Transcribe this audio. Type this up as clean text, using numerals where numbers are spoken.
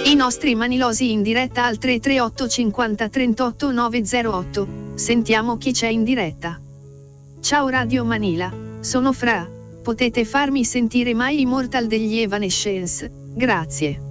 I nostri manilosi in diretta al 338 50 38 908. Sentiamo chi c'è in diretta. Ciao Radio Manila, sono Fra. Potete farmi sentire My Immortal degli Evanescence? Grazie.